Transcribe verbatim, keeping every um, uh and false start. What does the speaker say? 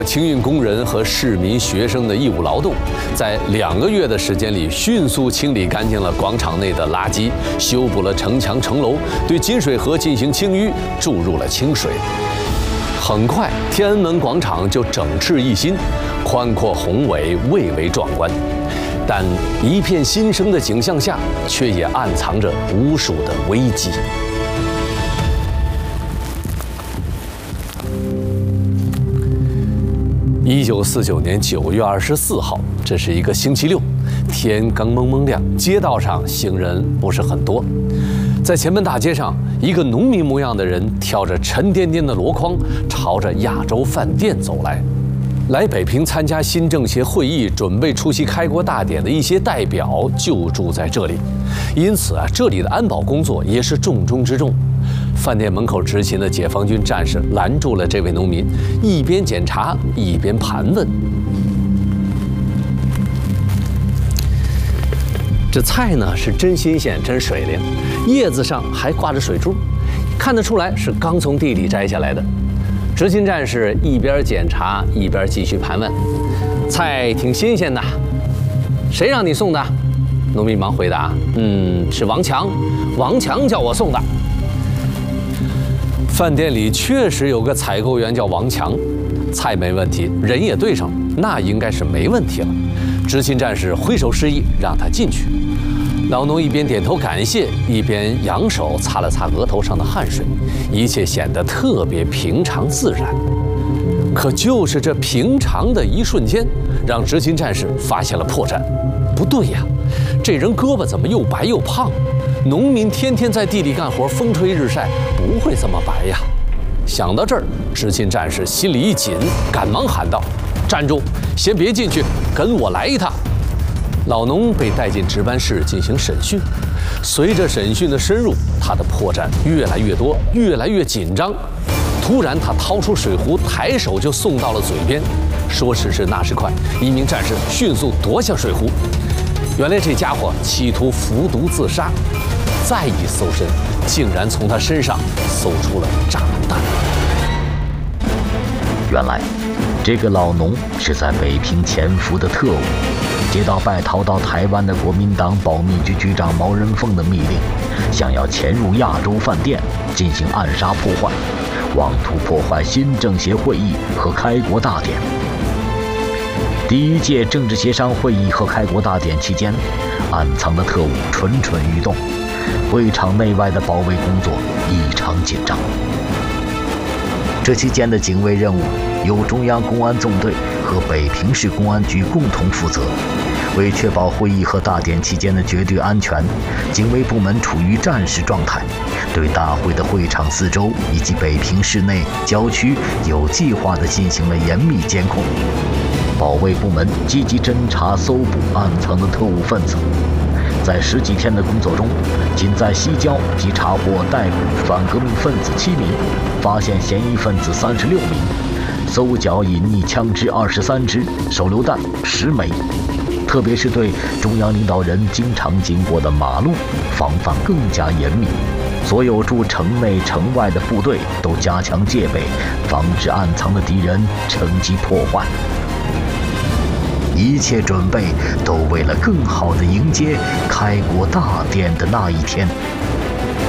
清运工人和市民学生的义务劳动，在两个月的时间里，迅速清理干净了广场内的垃圾，修补了城墙城楼，对金水河进行清淤，注入了清水。很快，天安门广场就整饬一新，宽阔宏伟，蔚为壮观。但一片新生的景象下，却也暗藏着无数的危机。一九四九年九月二十四号，这是一个星期六，天刚蒙蒙亮，街道上行人不是很多。在前门大街上，一个农民模样的人挑着沉甸甸的箩筐，朝着亚洲饭店走来。来北平参加新政协会议、准备出席开国大典的一些代表就住在这里，因此啊，这里的安保工作也是重中之重。饭店门口执勤的解放军战士拦住了这位农民，一边检查一边盘问。这菜呢是真新鲜、真水灵，叶子上还挂着水珠，看得出来是刚从地里摘下来的。执勤战士一边检查一边继续盘问：“菜挺新鲜的，谁让你送的？”农民忙回答：“嗯，是王强，王强叫我送的。”饭店里确实有个采购员叫王强，菜没问题，人也对上，那应该是没问题了。执勤战士挥手示意让他进去。老农一边点头感谢，一边扬手擦了擦额头上的汗水，一切显得特别平常自然。可就是这平常的一瞬间，让执勤战士发现了破绽。不对呀，这人胳膊怎么又白又胖？农民天天在地里干活，风吹日晒，不会这么白呀。想到这儿，执勤战士心里一紧，赶忙喊道：“站住，先别进去，跟我来一趟。”老农被带进值班室进行审讯。随着审讯的深入，他的破绽越来越多，越来越紧张。突然，他掏出水壶，抬手就送到了嘴边。说时迟，那时快，一名战士迅速夺下水壶。原来这家伙企图服毒自杀，再一搜身，竟然从他身上搜出了炸弹。 原来，这个老农是在北平潜伏的特务，接到败逃到台湾的国民党保密局局长毛人凤的密令，想要潜入亚洲饭店进行暗杀破坏，妄图破坏新政协会议和开国大典。第一届政治协商会议和开国大典期间，暗藏的特务蠢蠢欲动，会场内外的保卫工作异常紧张。这期间的警卫任务由中央公安纵队和北平市公安局共同负责。为确保会议和大典期间的绝对安全，警卫部门处于战时状态，对大会的会场四周以及北平市内郊区有计划地进行了严密监控。保卫部门积极侦查搜捕暗藏的特务分子。在十几天的工作中，仅在西郊即查获逮捕反革命分子七名，发现嫌疑分子三十六名，搜缴隐匿枪支二十三支，手榴弹十枚。特别是对中央领导人经常经过的马路防范更加严密，所有驻城内城外的部队都加强戒备，防止暗藏的敌人乘机破坏。一切准备都为了更好地迎接开国大典的那一天。